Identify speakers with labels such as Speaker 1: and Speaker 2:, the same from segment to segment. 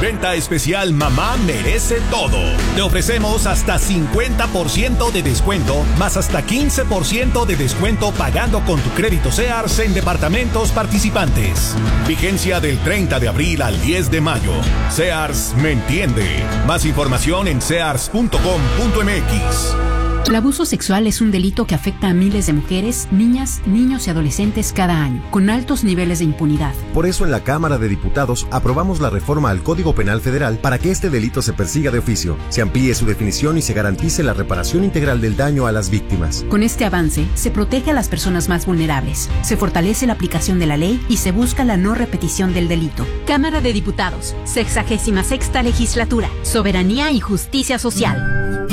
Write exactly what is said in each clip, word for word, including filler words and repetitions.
Speaker 1: Venta especial Mamá Merece Todo. Te ofrecemos hasta cincuenta por ciento de descuento, más hasta quince por ciento de descuento pagando con tu crédito Sears en departamentos participantes. Vigencia del treinta de abril al diez de mayo. Sears me entiende. Más información en sears punto com punto m x.
Speaker 2: El abuso sexual es un delito que afecta a miles de mujeres, niñas, niños y adolescentes cada año, con altos niveles de impunidad.
Speaker 3: Por eso en la Cámara de Diputados aprobamos la reforma al Código Penal Federal para que este delito se persiga de oficio, se amplíe su definición y se garantice la reparación integral del daño a las víctimas.
Speaker 2: Con este avance, se protege a las personas más vulnerables, se fortalece la aplicación de la ley y se busca la no repetición del delito. Cámara de Diputados, sexagésima sexta legislatura, soberanía y justicia social.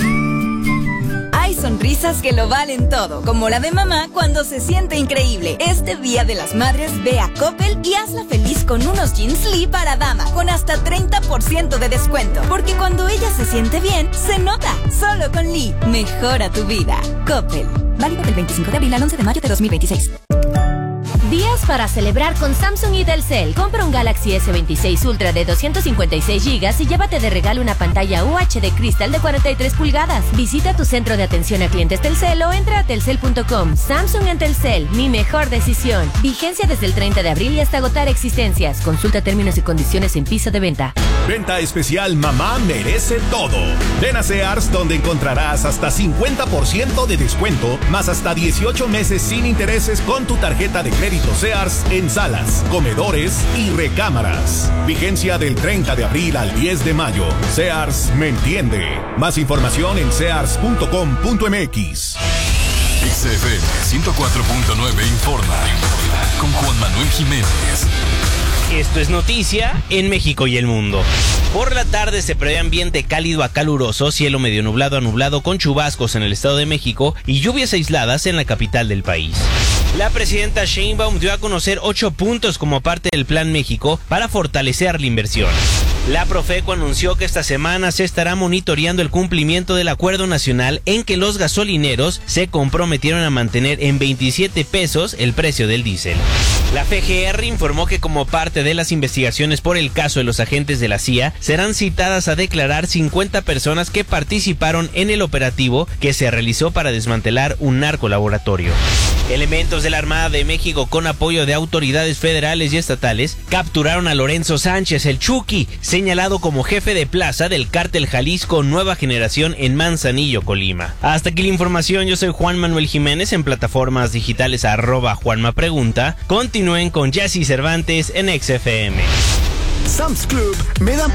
Speaker 4: Hay sonrisas que lo valen todo, como la de mamá cuando se siente increíble. Este Día de las Madres ve a Coppel y hazla feliz con unos jeans Lee para dama, con hasta treinta por ciento de descuento. Porque cuando ella se siente bien, se nota. Solo con Lee, mejora tu vida. Coppel. Válido del veinticinco de abril al once de mayo de dos mil veintiséis.
Speaker 5: Días para celebrar con Samsung y Telcel. Compra un Galaxy ese veintiséis Ultra de doscientos cincuenta y seis gigas y llévate de regalo una pantalla U H D Crystal de cuarenta y tres pulgadas. Visita tu centro de atención a clientes Telcel o entra a telcel punto com. Samsung en Telcel, mi mejor decisión. Vigencia desde el treinta de abril y hasta agotar existencias. Consulta términos y condiciones en piso de venta.
Speaker 1: Venta especial Mamá Merece Todo. Ven a Sears, donde encontrarás hasta cincuenta por ciento de descuento, más hasta dieciocho meses sin intereses con tu tarjeta de crédito Sears en salas, comedores y recámaras. Vigencia del treinta de abril al diez de mayo. Sears me entiende. Más información en sears punto com punto m x.
Speaker 6: X F M ciento cuatro punto nueve informa con Juan Manuel Jiménez.
Speaker 7: Esto es noticia en México y el mundo. Por la tarde se prevé ambiente cálido a caluroso, cielo medio nublado a nublado con chubascos en el Estado de México y lluvias aisladas en la capital del país. La presidenta Sheinbaum dio a conocer ocho puntos como parte del Plan México para fortalecer la inversión. La Profeco anunció que esta semana se estará monitoreando el cumplimiento del acuerdo nacional en que los gasolineros se comprometieron a mantener en veintisiete pesos el precio del diésel. La F G R informó que como parte de las investigaciones por el caso de los agentes de la C I A, serán citadas a declarar cincuenta personas que participaron en el operativo que se realizó para desmantelar un narcolaboratorio. Elementos de la Armada de México con apoyo de autoridades federales y estatales capturaron a Lorenzo Sánchez, el Chucky, señalado como jefe de plaza del cártel Jalisco Nueva Generación en Manzanillo, Colima. Hasta aquí la información, yo soy Juan Manuel Jiménez, en plataformas digitales arroba Juanma Pregunta. Continúen con Jesse Cervantes en X F M.
Speaker 6: Sam's Club me da...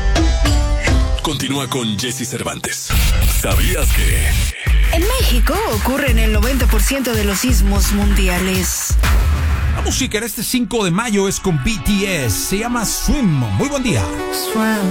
Speaker 6: Continúa con Jesse Cervantes. ¿Sabías que...?
Speaker 8: En México ocurren el noventa por ciento de los sismos mundiales.
Speaker 9: La música en este cinco de mayo es con B T S. Se llama Swim. Muy buen día.
Speaker 8: Swim.